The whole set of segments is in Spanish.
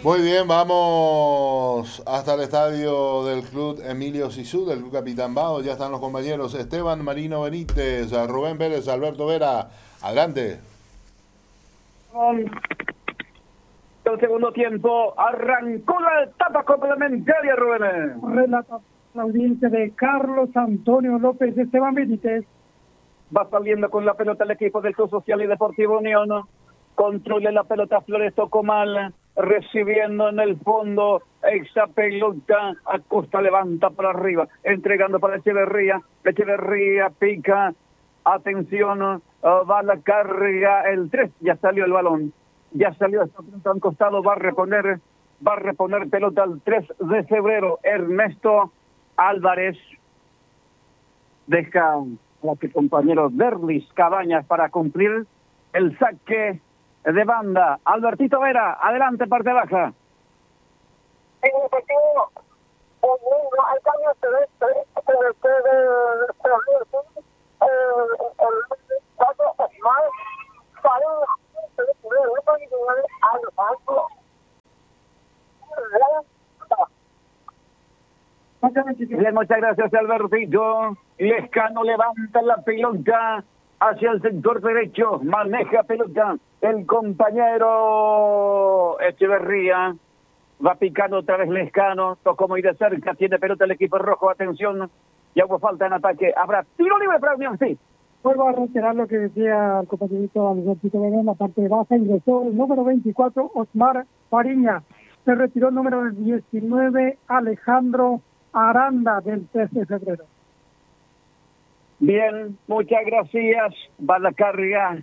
Muy bien, vamos hasta el estadio del Club Emilio Sisú, del Club Capitán Bao. Ya están los compañeros Esteban Marino Benítez, Rubén Pérez, Alberto Vera. Adelante. El segundo tiempo arrancó la etapa complementaria, Rubén. Relata la audiencia de Carlos Antonio López. Esteban Benítez. Va saliendo con la pelota el equipo del Club Social y Deportivo Unión. Controla la pelota Flores Tocomal, recibiendo en el fondo esa pelota. Acosta levanta para arriba, entregando para Echeverría. Echeverría pica. Atención, va la carga el 3. Ya salió el balón. Ya salió esta pelota al costado. Va a reponer pelota al 3 de febrero. Ernesto Álvarez. Deja a su compañero Derlis Cabañas para cumplir el saque de banda. Albertito Vera, adelante, parte baja. En efectivo, hay cambios Bien, muchas gracias, Albertito. Lescano levanta la pelota hacia el sector derecho, maneja pelota el compañero Echeverría, va picando otra vez Lescano, tocó muy de cerca, tiene pelota el equipo rojo, atención, ya hubo falta en ataque, habrá tiro libre para Unión, sí. Vuelvo a reiterar lo que decía el compañerito Albertito Vera en la parte baja. Ingresó el número 24, Osmar Fariña. Se retiró el número 19, Alejandro Aranda, del 13 de febrero. Bien, muchas gracias. Va la carga.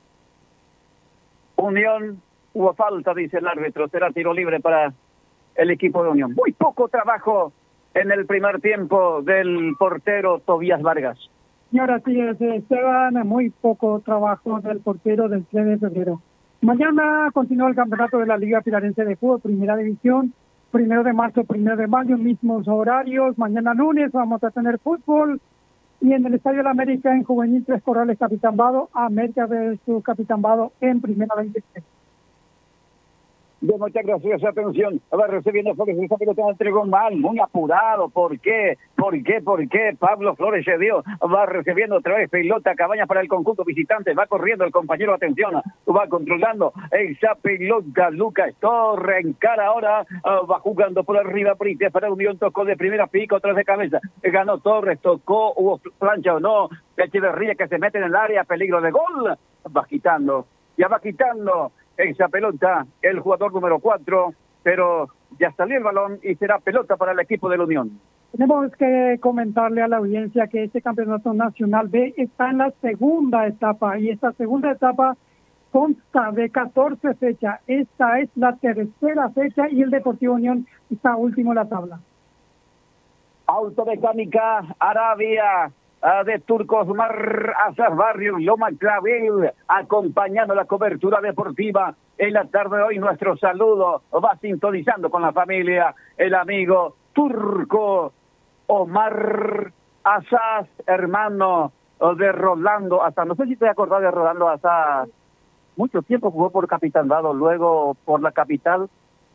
Unión, hubo falta, dice el árbitro. Será tiro libre para el equipo de Unión. Muy poco trabajo en el primer tiempo del portero Tobías Vargas. Y ahora sí, Esteban, muy poco trabajo del portero del 3 de febrero. Mañana continúa el campeonato de la Liga Pilarense de Fútbol, Primera División. 1 de marzo, 1 de mayo, mismos horarios. Mañana lunes vamos a tener fútbol. Y en el Estadio de la América, en Juvenil, Tres Corrales, Capitán Vado, América versus Capitán Vado en Primera 23. Bien, muchas gracias, atención. Va recibiendo Flores, esa pelota la entregó mal, muy apurado. ¿Por qué? Pablo Flores se dio, va recibiendo otra vez pelota, Cabañas para el conjunto visitante, va corriendo el compañero, atención, va controlando esa pelota, Lucas Torre encara ahora, va jugando por arriba, Prites para Unión, tocó de primera, pico, otra vez de cabeza, ganó Torres, tocó, hubo plancha o no, Echeverría que se mete en el área, peligro de gol, va quitando esa pelota, el jugador número 4, pero ya salió el balón y será pelota para el equipo de la Unión. Tenemos que comentarle a la audiencia que este campeonato nacional B está en la segunda etapa, y esta segunda etapa consta de 14 fechas. Esta es la tercera fecha y el Deportivo Unión está último en la tabla. Automecánica Arabia, de Turcos Mar Azaz Barrio, Loma Clavel, acompañando la cobertura deportiva en la tarde de hoy. Nuestro saludo va sintonizando con la familia, el amigo Turco Omar Azaz, hermano de Rolando Azaz. No sé si te acordás de Rolando Azaz. Mucho tiempo jugó por Capitán Vado, luego por la capital,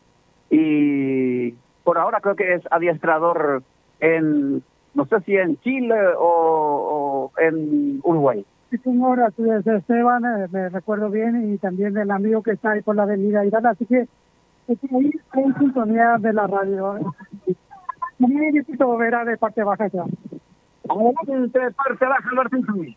y por ahora creo que es adiestrador en, no sé si en Chile o en Uruguay. Sí, señor, así es, Esteban, me recuerdo bien, y también el amigo que está ahí por la avenida Irán, así que ahí en sintonía de la radio. Muy necesito ver de parte baja ya. De parte baja, Alberto.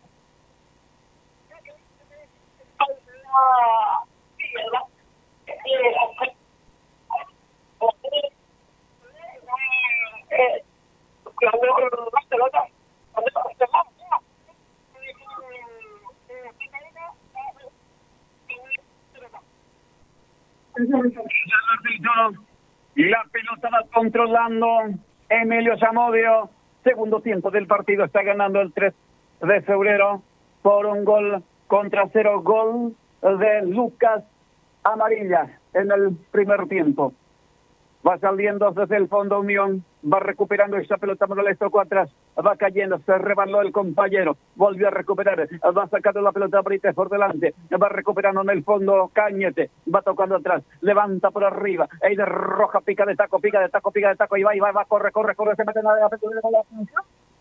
La pelota va controlando Emilio Zamudio. Segundo tiempo del partido, está ganando el 3 de febrero por 1-0, gol de Lucas Amarilla en el primer tiempo. Va saliendo desde el fondo Unión, va recuperando esa pelota, no le tocó atrás, va cayendo, se rebaló el compañero, volvió a recuperar, va sacando la pelota Brites por delante, va recuperando en el fondo Cañete, va tocando atrás, levanta por arriba, Eider Roja pica de taco, y va, corre, se mete en la defensa.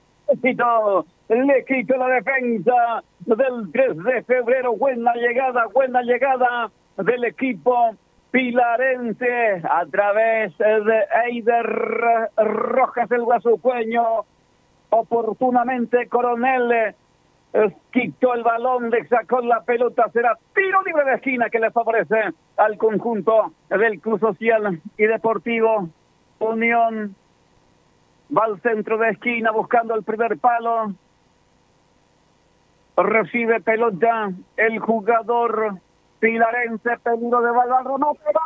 Le quitó la defensa del 3 de febrero, buena llegada del equipo pilarense a través de Eider Rojas, el guasucueño. Oportunamente Coronel quitó el balón, le sacó la pelota, será tiro libre de esquina que le favorece al conjunto del Club Social y Deportivo Unión. Va al centro de esquina buscando el primer palo, recibe pelota el jugador pilarense, peligro de balón, remate,